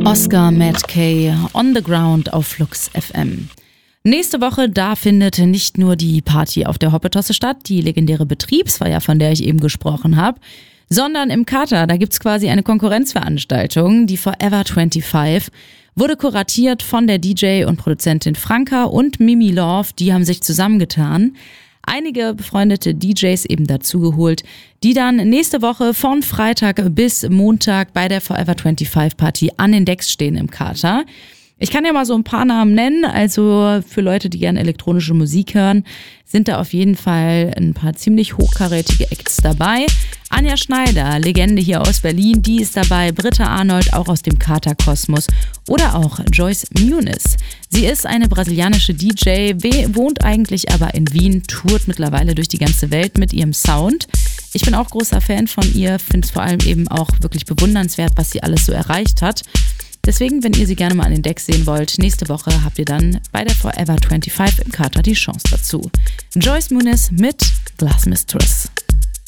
Oscar Matt Kay, On the Ground auf Flux FM. Nächste Woche, da findet nicht nur die Party auf der Hoppetosse statt, die legendäre Betriebsfeier, von der ich eben gesprochen habe, sondern im Kater, da gibt's quasi eine Konkurrenzveranstaltung, die Forever 25, wurde kuratiert von der DJ und Produzentin Franka und Mimi Love, die haben sich zusammengetan. Einige befreundete DJs eben dazugeholt, die dann nächste Woche von Freitag bis Montag bei der Forever 25 Party an den Decks stehen im Kater. Ich kann ja mal so ein paar Namen nennen, also für Leute, die gerne elektronische Musik hören, sind da auf jeden Fall ein paar ziemlich hochkarätige Acts dabei. Anja Schneider, Legende hier aus Berlin, die ist dabei, Britta Arnold, auch aus dem Kater-Kosmos, oder auch Joyce Muniz. Sie ist eine brasilianische DJ, wohnt eigentlich aber in Wien, tourt mittlerweile durch die ganze Welt mit ihrem Sound. Ich bin auch großer Fan von ihr, finde es vor allem eben auch wirklich bewundernswert, was sie alles so erreicht hat. Deswegen, wenn ihr sie gerne mal an den Decks sehen wollt, nächste Woche habt ihr dann bei der Forever 25 im Kater die Chance dazu. Joyce Muniz mit Glass Mistress.